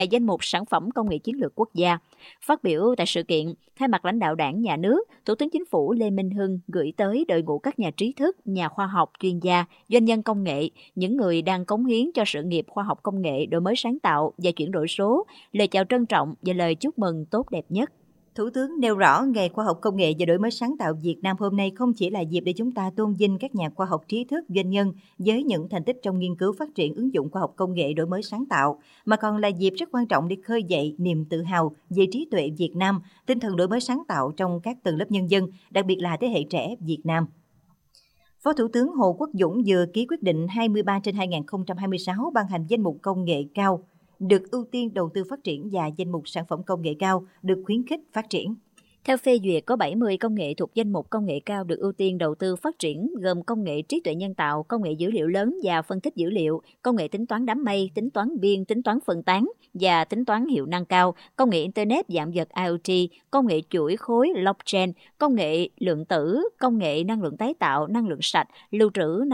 danh mục sản phẩm công nghệ chiến lược quốc gia. Phát biểu tại sự kiện, thay mặt lãnh đạo Đảng, Nhà nước, Thủ tướng Chính phủ Lê Minh Hưng gửi tới đội ngũ các nhà trí thức, nhà khoa học, chuyên gia, doanh nhân công nghệ, những người đang cống hiến cho sự nghiệp khoa học công nghệ, đổi mới sáng tạo và chuyển đổi số, lời chào trân trọng và lời chúc mừng tốt đẹp nhất. Thủ tướng nêu rõ Ngày Khoa học Công nghệ và Đổi mới sáng tạo Việt Nam hôm nay không chỉ là dịp để chúng ta tôn vinh các nhà khoa học trí thức, doanh nhân với những thành tích trong nghiên cứu phát triển ứng dụng khoa học công nghệ đổi mới sáng tạo, mà còn là dịp rất quan trọng để khơi dậy niềm tự hào về trí tuệ Việt Nam, tinh thần đổi mới sáng tạo trong các tầng lớp nhân dân, đặc biệt là thế hệ trẻ Việt Nam. Phó Thủ tướng Hồ Quốc Dũng vừa ký quyết định 23/2026 ban hành danh mục công nghệ cao được ưu tiên đầu tư phát triển và danh mục sản phẩm công nghệ cao được khuyến khích phát triển. Theo phê duyệt, có 70 công nghệ thuộc danh mục công nghệ cao được ưu tiên đầu tư phát triển, gồm công nghệ trí tuệ nhân tạo, công nghệ dữ liệu lớn và phân tích dữ liệu, công nghệ tính toán đám mây, tính toán biên, tính toán phân tán và tính toán hiệu năng cao, công nghệ Internet vạn vật IoT, công nghệ chuỗi khối blockchain, công nghệ lượng tử, công nghệ năng lượng tái tạo, năng lượng sạch, lưu trữ